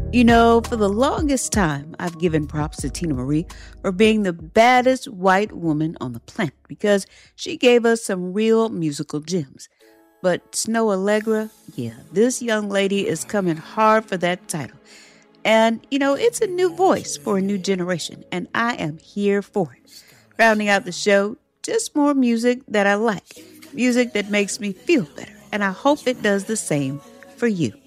You know, for the longest time, I've given props to Tina Marie for being the baddest white woman on the planet because she gave us some real musical gems. But Snow Allegra, yeah, this young lady is coming hard for that title. And, it's a new voice for a new generation, and I am here for it. Rounding out the show, just more music that I like, music that makes me feel better, and I hope it does the same for you.